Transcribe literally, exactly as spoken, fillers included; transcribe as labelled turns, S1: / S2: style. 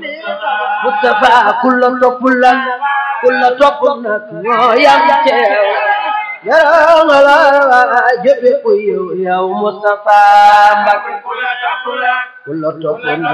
S1: Mustafa kulla topp lan kulla topp nag ñoo yam teew yàlla la jëfe ko yow yow Mustafa Mbàkke kulla topp